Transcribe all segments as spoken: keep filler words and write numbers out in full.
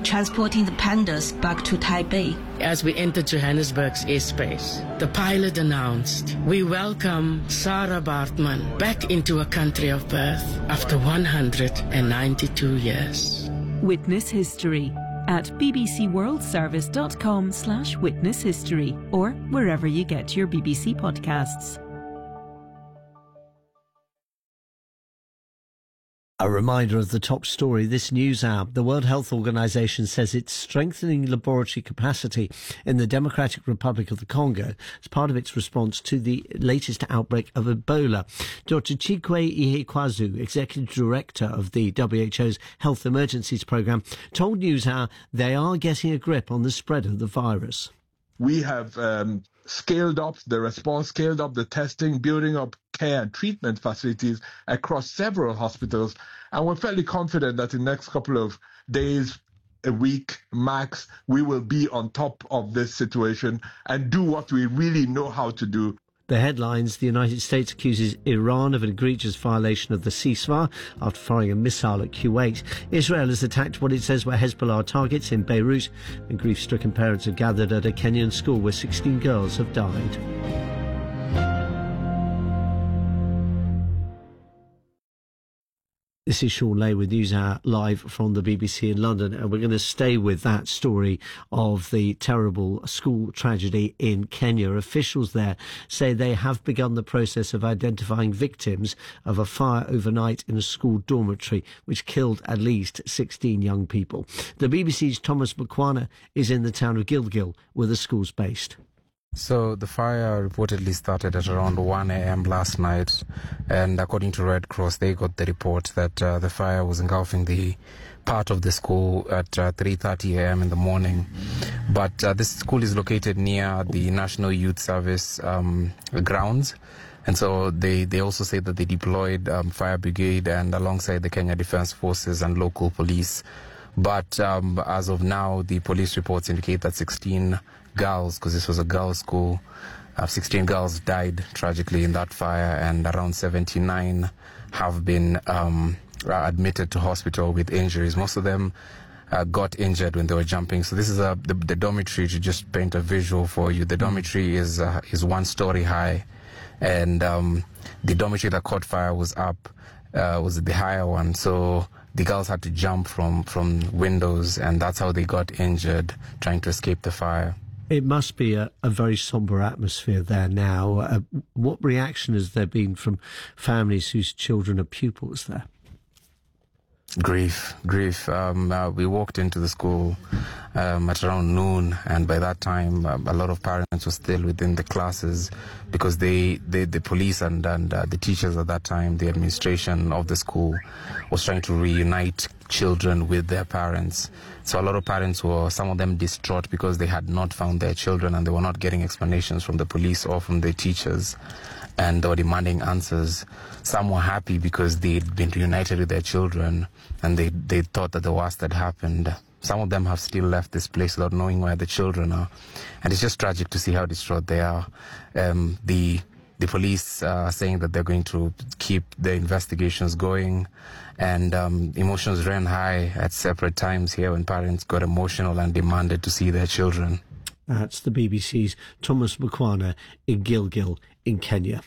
transporting the pandas back to Taipei. As we entered Johannesburg's airspace, the pilot announced, "We welcome Sarah Baartman back into a country of birth after one hundred ninety-two years." Witness History at bbcworldservice.com slash witness history or wherever you get your B B C podcasts. A reminder of the top story this news hour. The World Health Organization says it's strengthening laboratory capacity in the Democratic Republic of the Congo as part of its response to the latest outbreak of Ebola. Doctor Chikwe Ihekwazu, Executive Director of the W H O's Health Emergencies Programme, told NewsHour they are getting a grip on the spread of the virus. We have um, scaled up the response, scaled up the testing, building up care and treatment facilities across several hospitals. And we're fairly confident that in the next couple of days, a week max, we will be on top of this situation and do what we really know how to do. The headlines: the United States accuses Iran of an egregious violation of the ceasefire after firing a missile at Kuwait. Israel has attacked what it says were Hezbollah targets in Beirut. And grief-stricken parents have gathered at a Kenyan school where sixteen girls have died. This is Sean Lay with NewsHour live from the B B C in London, and we're going to stay with that story of the terrible school tragedy in Kenya. Officials there say they have begun the process of identifying victims of a fire overnight in a school dormitory which killed at least sixteen young people. The B B C's Thomas Mukwana is in the town of Gilgil where the school's based. So the fire reportedly started at around one a.m. last night, and according to Red Cross, they got the report that uh, the fire was engulfing the part of the school at uh, three thirty a.m. in the morning. But uh, this school is located near the National Youth Service um, grounds, and so they, they also say that they deployed um, fire brigade and alongside the Kenya Defence Forces and local police. But um, as of now, the police reports indicate that sixteen girls, because this was a girls' school, uh, sixteen girls died tragically in that fire, and around seventy-nine have been um, admitted to hospital with injuries. Most of them uh, got injured when they were jumping. So this is a, the, the dormitory, to just paint a visual for you. The dormitory is uh, is one story high, and um, the dormitory that caught fire was up, uh, was the higher one. So the girls had to jump from, from windows, and that's how they got injured trying to escape the fire. It must be a, a very sombre atmosphere there now. Uh, what reaction has there been from families whose children are pupils there? Grief, grief. Um, uh, we walked into the school um, at around noon, and by that time, uh, a lot of parents were still within the classes because they, they the police and, and uh, the teachers at that time, the administration of the school, was trying to reunite children with their parents. So a lot of parents were, some of them distraught because they had not found their children and they were not getting explanations from the police or from the teachers, and they were demanding answers. Some were happy because they'd been reunited with their children and they, they thought that the worst had happened. Some of them have still left this place without knowing where the children are. And it's just tragic to see how distraught they are. Um, the the police are saying that they're going to keep the investigations going, and um, emotions ran high at separate times here when parents got emotional and demanded to see their children. That's the B B C's Thomas Mukwana in Gilgil in Kenya.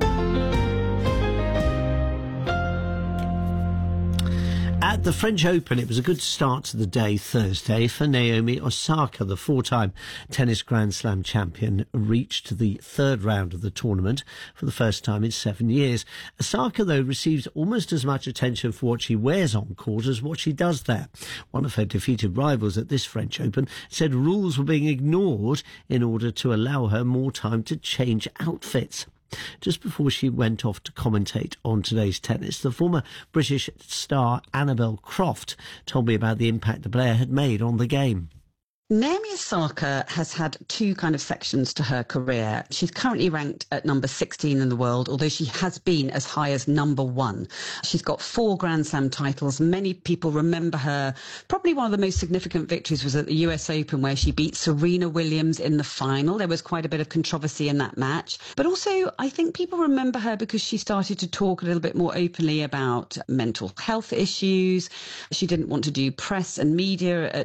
At the French Open, it was a good start to the day Thursday for Naomi Osaka. The four-time tennis Grand Slam champion reached the third round of the tournament for the first time in seven years. Osaka, though, receives almost as much attention for what she wears on court as what she does there. One of her defeated rivals at this French Open said rules were being ignored in order to allow her more time to change outfits. Just before she went off to commentate on today's tennis, the former British star Annabel Croft told me about the impact the player had made on the game. Naomi Osaka has had two kind of sections to her career. She's currently ranked at number sixteen in the world, although she has been as high as number one. She's got four Grand Slam titles. Many people remember her. Probably one of the most significant victories was at the U S Open, where she beat Serena Williams in the final. There was quite a bit of controversy in that match. But also, I think people remember her because she started to talk a little bit more openly about mental health issues. She didn't want to do press and media at